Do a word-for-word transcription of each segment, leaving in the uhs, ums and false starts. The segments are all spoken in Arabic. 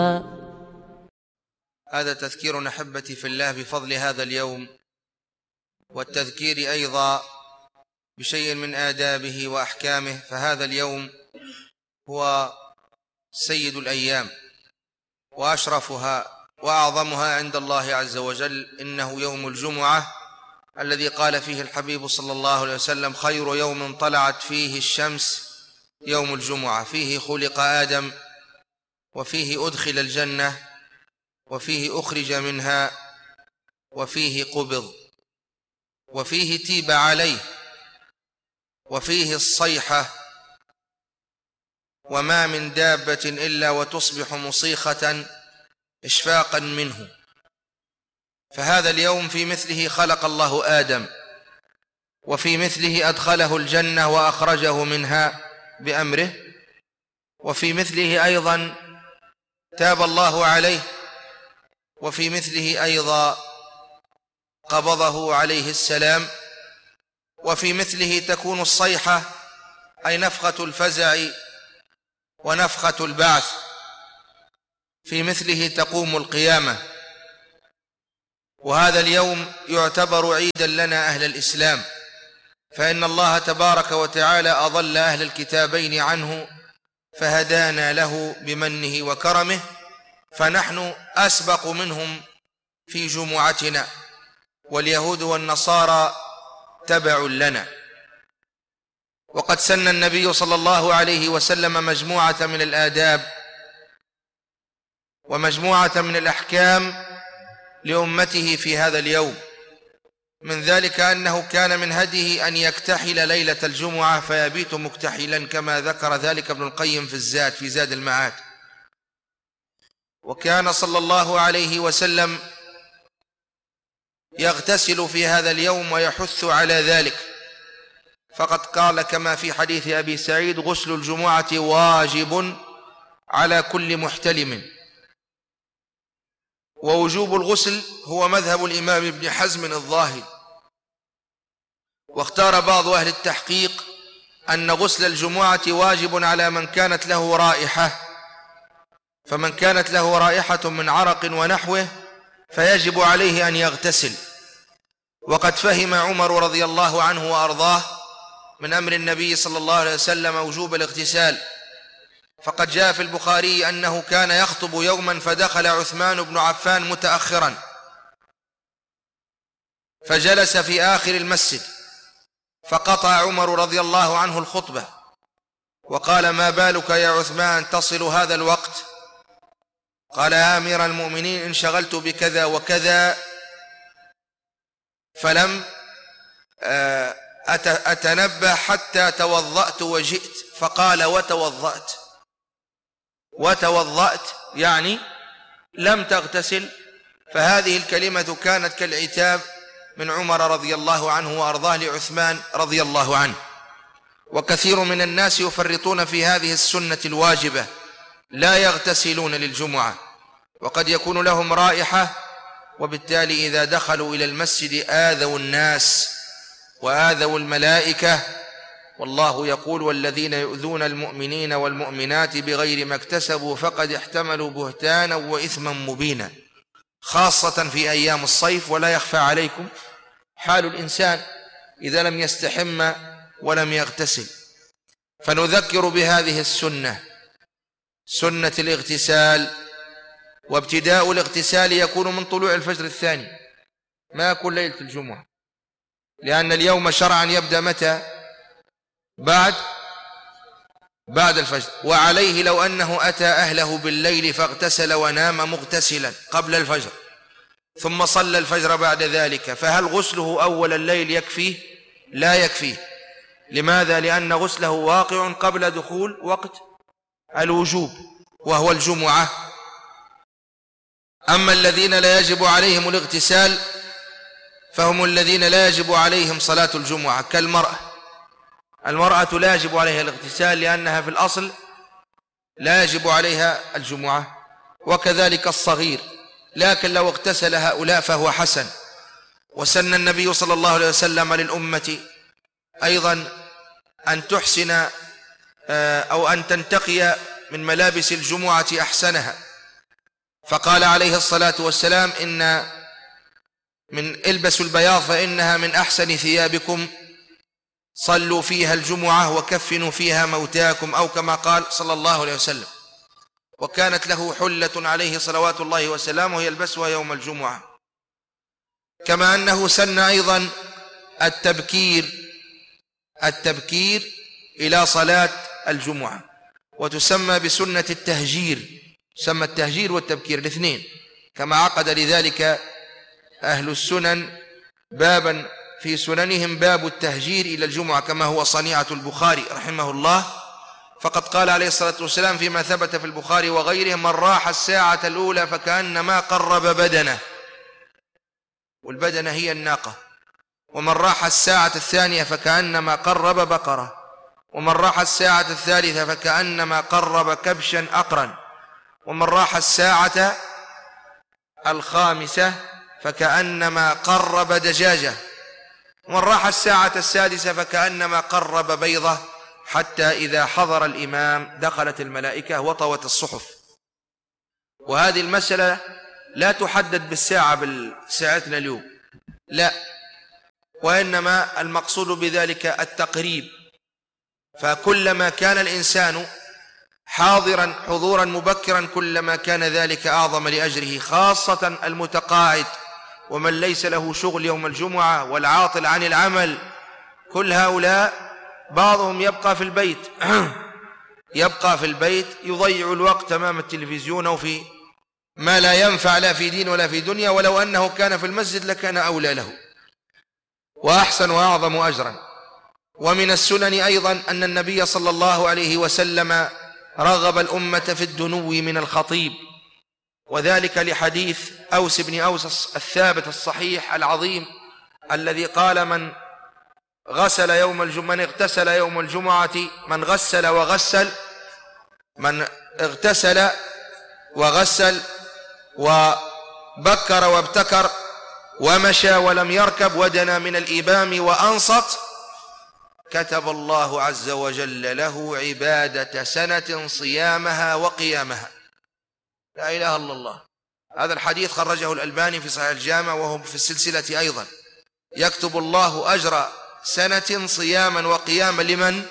هذا تذكير أحبتي في الله بفضل هذا اليوم، والتذكير أيضا بشيء من آدابه وأحكامه. فهذا اليوم هو سيد الأيام وأشرفها وأعظمها عند الله عز وجل، إنه يوم الجمعة الذي قال فيه الحبيب صلى الله عليه وسلم: خير يوم طلعت فيه الشمس يوم الجمعة، فيه خلق آدم، وفيه أدخل الجنة، وفيه أخرج منها، وفيه قبض، وفيه تيب عليه، وفيه الصيحة، وما من دابة إلا وتصبح مصيخة إشفاقا منه. فهذا اليوم في مثله خلق الله آدم، وفي مثله أدخله الجنة وأخرجه منها بأمره، وفي مثله أيضا تاب الله عليه، وفي مثله أيضا قبضه عليه السلام، وفي مثله تكون الصيحة أي نفخة الفزع ونفخة البعث، في مثله تقوم القيامة. وهذا اليوم يعتبر عيدا لنا أهل الإسلام، فإن الله تبارك وتعالى أضل أهل الكتابين عنه فهدانا له بمنه وكرمه، فنحن أسبق منهم في جمعتنا، واليهود والنصارى تبع لنا. وقد سن النبي صلى الله عليه وسلم مجموعة من الآداب ومجموعة من الأحكام لأمته في هذا اليوم. من ذلك أنه كان من هديه أن يكتحل ليلة الجمعة فيبيت مكتحلا، كما ذكر ذلك ابن القيم في الزاد في زاد المعاد. وكان صلى الله عليه وسلم يغتسل في هذا اليوم ويحث على ذلك، فقد قال كما في حديث أبي سعيد: غسل الجمعة واجب على كل محتلم. ووجوب الغسل هو مذهب الإمام ابن حزم الظاهري، واختار بعض أهل التحقيق أن غسل الجمعة واجب على من كانت له رائحة، فمن كانت له رائحة من عرق ونحوه فيجب عليه أن يغتسل. وقد فهم عمر رضي الله عنه وأرضاه من أمر النبي صلى الله عليه وسلم وجوب الاغتسال، فقد جاء في البخاري أنه كان يخطب يوما فدخل عثمان بن عفان متأخرا، فجلس في آخر المسجد، فقطع عمر رضي الله عنه الخطبة وقال: ما بالك يا عثمان تصل هذا الوقت؟ قال: يا أمير المؤمنين انشغلت بكذا وكذا فلم أتنبه حتى توضأت وجئت. فقال: وتوضأت؟ وتوضأت يعني لم تغتسل. فهذه الكلمة كانت كالعتاب من عمر رضي الله عنه وأرضاه لعثمان رضي الله عنه. وكثير من الناس يفرطون في هذه السنة الواجبة، لا يغتسلون للجمعة، وقد يكون لهم رائحة، وبالتالي إذا دخلوا إلى المسجد آذوا الناس وآذوا الملائكة. والله يقول: والذين يؤذون المؤمنين والمؤمنات بغير ما اكتسبوا فقد احتملوا بهتانا وإثما مبينا، خاصة في أيام الصيف. ولا يخفى عليكم حال الإنسان إذا لم يستحم ولم يغتسل. فنذكر بهذه السنة، سنة الاغتسال. وابتداء الاغتسال يكون من طلوع الفجر الثاني، ما يكون ليلة الجمعة، لأن اليوم شرعا يبدأ متى؟ بعد بعد الفجر. وعليه لو أنه أتى أهله بالليل فاغتسل ونام مغتسلا قبل الفجر ثم صلى الفجر بعد ذلك، فهل غسله أول الليل يكفيه؟ لا يكفيه. لماذا؟ لأن غسله واقع قبل دخول وقت الوجوب وهو الجمعة. أما الذين لا يجب عليهم الاغتسال فهم الذين لا يجب عليهم صلاة الجمعة، كالمرأة. المرأة لا يجب عليها الاغتسال لأنها في الأصل لا يجب عليها الجمعة، وكذلك الصغير، لكن لو اغتسل هؤلاء فهو حسن. وسن النبي صلى الله عليه وسلم للأمة أيضا أن تحسن أو أن تنتقي من ملابس الجمعة أحسنها، فقال عليه الصلاة والسلام إن من البسوا البياض فإنها من أحسن ثيابكم، صلوا فيها الجمعة وكفنوا فيها موتاكم، أو كما قال صلى الله عليه وسلم. وكانت له حلة عليه صلوات الله وسلامه يلبسها يوم الجمعة. كما أنه سن أيضا التبكير التبكير إلى صلاة الجمعة، وتسمى بسنة التهجير، سمى التهجير والتبكير الاثنين، كما عقد لذلك أهل السنن بابا في سننهم باب التهجير إلى الجمعة، كما هو صنيعة البخاري رحمه الله. فقد قال عليه الصلاة والسلام فيما ثبت في البخاري وغيره: من راح الساعة الأولى فكأنما قرب بدنه، والبدنة هي الناقة، ومن راح الساعة الثانية فكأنما قرب بقرة، ومن راح الساعة الثالثة فكأنما قرب كبشا أقرا، ومن راح الساعة الخامسة فكأنما قرب دجاجة، ومن راح الساعة السادسة فكأنما قرب بيضة، حتى إذا حضر الإمام دخلت الملائكة وطوت الصحف. وهذه المسألة لا تحدد بالساعة بالساعتنا اليوم، لا، وإنما المقصود بذلك التقريب. فكلما كان الإنسان حاضرا حضورا مبكرا كلما كان ذلك أعظم لأجره، خاصة المتقاعد ومن ليس له شغل يوم الجمعة والعاطل عن العمل. كل هؤلاء بعضهم يبقى في البيت يبقى في البيت يضيع الوقت أمام التلفزيون أو في ما لا ينفع لا في دين ولا في دنيا، ولو أنه كان في المسجد لكان أولى له وأحسن وأعظم أجرا. ومن السنن أيضا أن النبي صلى الله عليه وسلم رغب الأمة في الدنو من الخطيب، وذلك لحديث أوس بن أوس الثابت الصحيح العظيم الذي قال: من غسل يوم الجمعة من اغتسل يوم الجمعة من غسل وغسل من اغتسل وغسل وبكر وابتكر ومشى ولم يركب ودنا من الإمام وأنصت، كتب الله عز وجل له عبادة سنة صيامها وقيامها. لا إله إلا الله. هذا الحديث خرجه الألباني في صحيح الجامع وهو في السلسلة أيضا. يكتب الله أجر سنة صياما وقياما لمن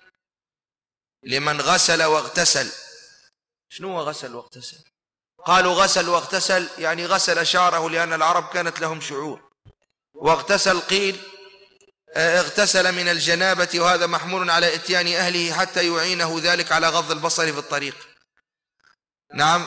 لمن غسل واغتسل. شنو غسل واغتسل؟ قالوا غسل واغتسل يعني غسل شعره، لأن العرب كانت لهم شعور، واغتسل قيل اغتسل من الجنابة، وهذا محمول على اتيان أهله حتى يعينه ذلك على غض البصر في الطريق. نعم.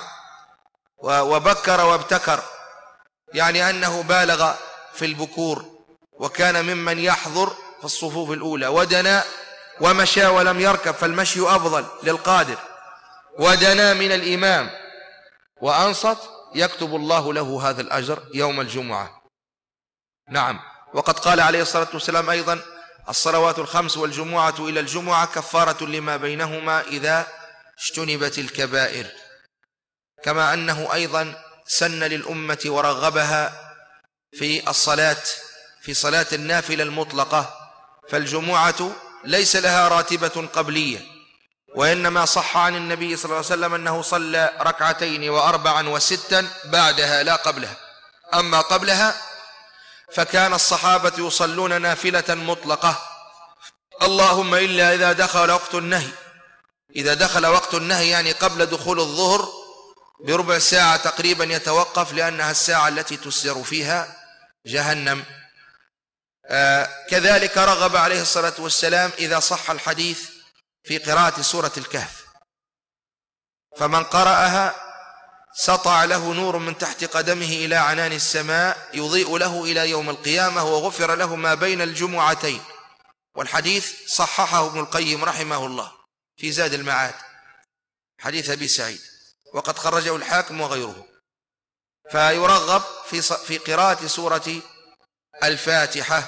وبكر وابتكر يعني أنه بالغ في البكور وكان ممن يحضر في الصفوف الأولى. ودنا ومشى ولم يركب، فالمشي أفضل للقادر. ودنا من الإمام وأنصت، يكتب الله له هذا الأجر يوم الجمعة. نعم. وقد قال عليه الصلاة والسلام أيضا: الصلوات الخمس والجمعة إلى الجمعة كفارة لما بينهما إذا اجتنبت الكبائر. كما أنه أيضا سن للأمة ورغبها في الصلاة في صلاة النافلة المطلقة، فالجمعة ليس لها راتبة قبلية، وإنما صح عن النبي صلى الله عليه وسلم أنه صلى ركعتين وأربعا وستا بعدها لا قبلها. أما قبلها فكان الصحابة يصلون نافلة مطلقة، اللهم إلا إذا دخل وقت النهي. إذا دخل وقت النهي يعني قبل دخول الظهر بربع ساعة تقريبا يتوقف، لأنها الساعة التي تسجر فيها جهنم. آه كذلك رغب عليه الصلاة والسلام إذا صح الحديث في قراءة سورة الكهف، فمن قرأها سطع له نور من تحت قدمه إلى عنان السماء يضيء له إلى يوم القيامة، وغفر له ما بين الجمعتين. والحديث صححه ابن القيم رحمه الله في زاد المعاد، حديث أبي سعيد، وقد خرجه الحاكم وغيره. فيرغب في في قراءة سورة الفاتحة،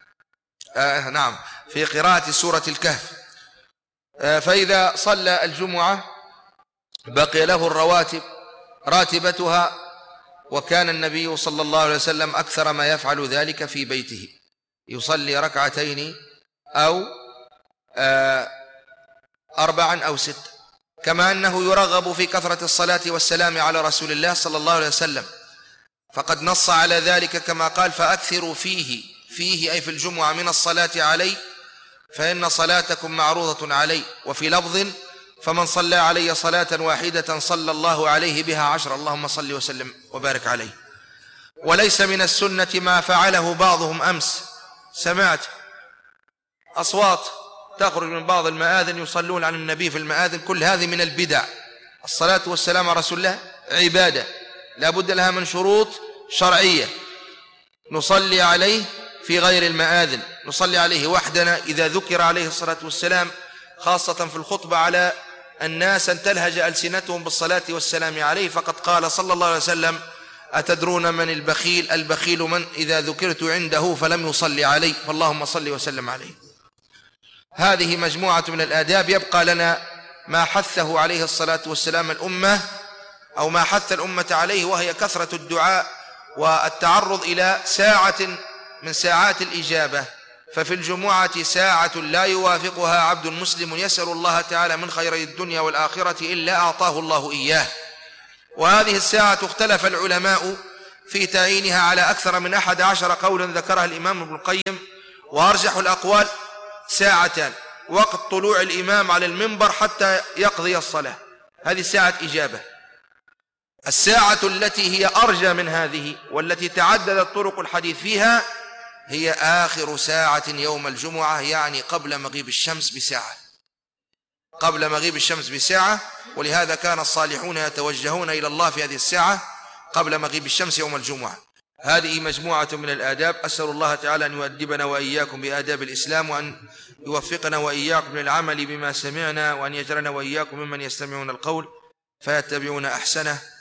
آه نعم في قراءة سورة الكهف. آه فإذا صلى الجمعة بقي له الرواتب راتبتها، وكان النبي صلى الله عليه وسلم أكثر ما يفعل ذلك في بيته، يصلي ركعتين أو آه أربعا أو ست. كما أنه يرغب في كثرة الصلاة والسلام على رسول الله صلى الله عليه وسلم، فقد نص على ذلك كما قال: فأكثروا فيه فيه أي في الجمعة من الصلاة علي فإن صلاتكم معروضة علي. وفي لفظ: فمن صلى علي صلاة واحدة صلى الله عليه بها عشر، اللهم صل وسلم وبارك عليه. وليس من السنة ما فعله بعضهم أمس، سمعت أصوات تخرج من بعض المآذن يصلون عن النبي في المآذن، كل هذه من البدع. الصلاة والسلام على رسول الله عبادة لا بد لها من شروط شرعية، نصلي عليه في غير المآذن، نصلي عليه وحدنا إذا ذكر عليه الصلاة والسلام، خاصة في الخطبة على الناس أن تلهج ألسنتهم بالصلاة والسلام عليه، فقد قال صلى الله عليه وسلم: أتدرون من البخيل؟ البخيل من إذا ذكرت عنده فلم يصلي علي، فاللهم صل وسلم عليه. هذه مجموعة من الآداب. يبقى لنا ما حثه عليه الصلاة والسلام الأمة، أو ما حث الأمة عليه، وهي كثرة الدعاء والتعرض إلى ساعة من ساعات الإجابة. ففي الجمعة ساعة لا يوافقها عبد مسلم يسأل الله تعالى من خيري الدنيا والآخرة إلا أعطاه الله إياه. وهذه الساعة اختلف العلماء في تعيينها على أكثر من أحد عشر قولا ذكرها الإمام ابن القيم، وأرجح الأقوال ساعتان: وقت طلوع الإمام على المنبر حتى يقضي الصلاة، هذه ساعة إجابة. الساعة التي هي أرجى من هذه والتي تعددت طرق الحديث فيها هي آخر ساعة يوم الجمعة، يعني قبل مغيب الشمس بساعة، قبل مغيب الشمس بساعة. ولهذا كان الصالحون يتوجهون إلى الله في هذه الساعة قبل مغيب الشمس يوم الجمعة. هذه مجموعة من الآداب. أسأل الله تعالى أن يؤدبنا وإياكم بآداب الإسلام، وأن يوفقنا وإياكم للعمل بما سمعنا، وأن يجعلنا وإياكم ممن يستمعون القول فيتبعون أحسنه.